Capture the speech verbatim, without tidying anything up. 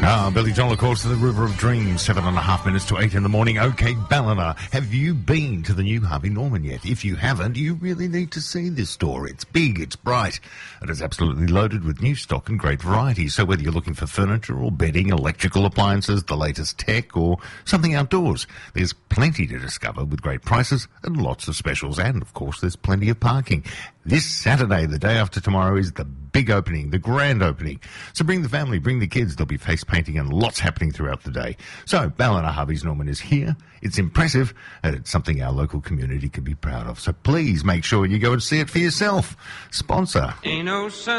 Ah, Billy Joel, of course, to the River of Dreams, seven and a half minutes to eight in the morning. Okay, Ballina, have you been to the new Harvey Norman yet? If you haven't, you really need to see this store. It's big, it's bright, and it's absolutely loaded with new stock and great variety. So whether you're looking for furniture or bedding, electrical appliances, the latest tech, or something outdoors, there's plenty to discover with great prices and lots of specials. And, of course, there's plenty of parking. This Saturday, the day after tomorrow, is the big opening, the grand opening. So bring the family, bring the kids. There'll be face painting and lots happening throughout the day. So Ballina Harvey's Norman is here. It's impressive, and it's something our local community can be proud of. So please make sure you go and see it for yourself. Sponsor. Ain't no sun.